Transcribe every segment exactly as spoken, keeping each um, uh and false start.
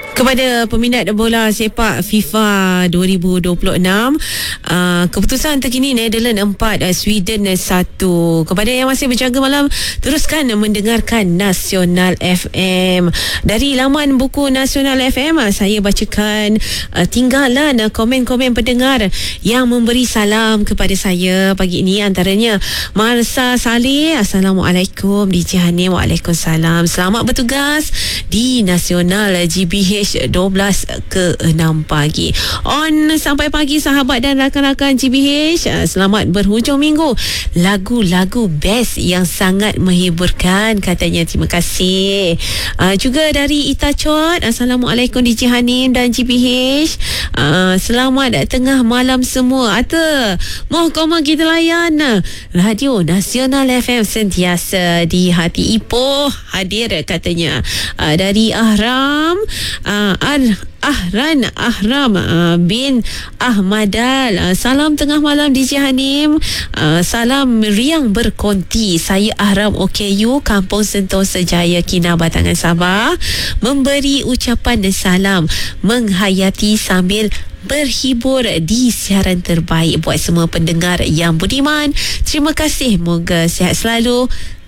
Kepada peminat bola sepak FIFA dua ribu dua puluh enam, uh, keputusan terkini Netherlands empat, uh, Sweden satu. Kepada yang masih berjaga malam, teruskan mendengarkan Nasional F M. Dari laman buku Nasional F M, uh, saya bacakan uh, tinggalan uh, komen-komen pendengar yang memberi salam kepada saya pagi ini. Antaranya Marsa Saleh, Assalamualaikum. D J Hanim, Waalaikumsalam. Selamat bertugas di Nasional G B H dua belas ke enam pagi. On sampai pagi sahabat dan rakan-rakan G B H. Selamat berhujung minggu. Lagu-lagu best yang sangat menghiburkan katanya. Terima kasih. Uh, juga dari Ita Chot, Assalamualaikum D J Hanim dan G B H. Uh, selamat tengah malam semua. Ata, moh koma kita layan Radio Nasional F M sentiasa di hati. Ipoh hadir katanya. Uh, dari Ahram, uh, Ar Ahran Ahram uh, bin Ahmadal, uh, salam tengah malam D J Hanim, uh, salam riang berkonti. Saya Ahram O K U, Kampung Sentosa Jaya, Kinabatangan, Sabah, memberi ucapan dan salam menghayati sambil berhibur di siaran terbaik buat semua pendengar yang budiman. Terima kasih, moga sihat selalu.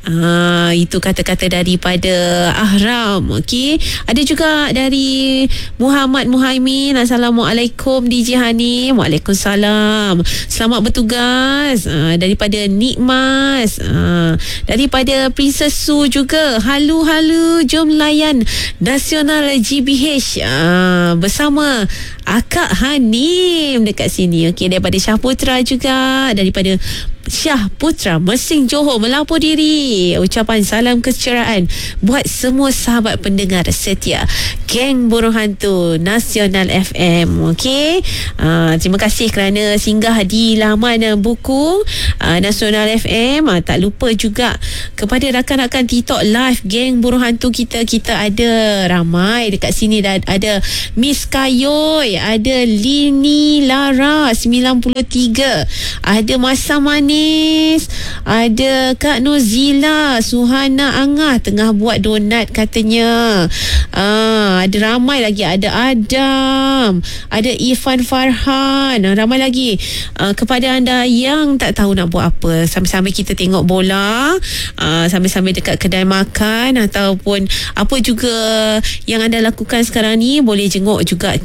Ah, itu kata-kata daripada Ahram. Okey, ada juga dari Muhammad Muhaimin, Assalamualaikum D J Hanim. Waalaikumsalam. Selamat bertugas. Ah, daripada Nikmas. Ah, daripada Princess Su juga. Halu halu, jom layan Nasional G B H ah, bersama Akak Hanim dekat sini. Okey, daripada Syah Putra juga, daripada Syah Putra Mersing Johor melapor diri. Ucapan salam keceriaan buat semua sahabat pendengar setia Geng Burung Hantu Nasional F M. Okey, uh, terima kasih kerana singgah di laman buku uh, Nasional F M. Uh, tak lupa juga kepada rakan-rakan TikTok live Geng Burung Hantu kita. Kita ada ramai dekat sini. Ada Miss Kayoy, ada Lini Lara sembilan puluh tiga, ada Masa Manis, ada Kak Nozila, Suhana Angah tengah buat donat katanya. Ah, ada ramai lagi, ada Adam, ada Irfan Farhan, ramai lagi. Ah, kepada anda yang tak tahu nak buat apa, sambil-sambil kita tengok bola, ah, sambil-sambil dekat kedai makan ataupun apa juga yang anda lakukan sekarang ni, boleh jenguk juga